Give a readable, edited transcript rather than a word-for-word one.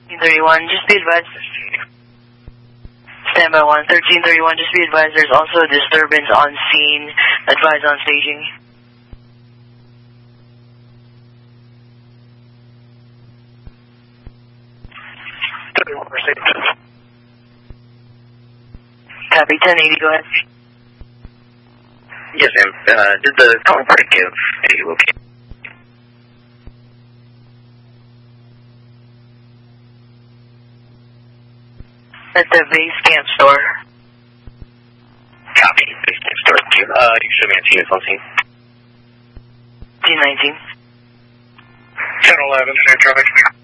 1331, just be advised. Standby 1, 1331, just be advised there's also a disturbance on scene. Advise on staging. Copy, 1080, go ahead. Yes, ma'am. Did the call party give a location? At the base camp store. Copy, base camp store. You show me a units on scene. T19. 1011, traffic.